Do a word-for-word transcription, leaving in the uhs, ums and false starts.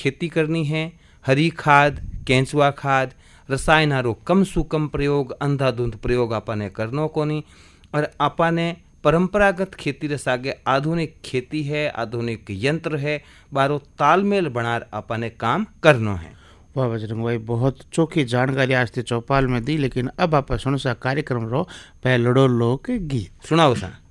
खेती करनी है, हरी खाद, केंचुआ खाद, रसायन हारो कम सु कम प्रयोग, अंधाधुंध प्रयोग आपने करनो कोनी और आपने परंपरागत खेती रे सागे आधुनिक खेती है, आधुनिक यंत्र है, बारो तालमेल बनार आपने काम करनो है। वाह बजरंग भाई, बहुत चौकी जानकारी आज ते चौपाल में दी। लेकिन अब आप सुनो सा कार्यक्रम रो पहलड़ो लोक गीत सुनाओ सा।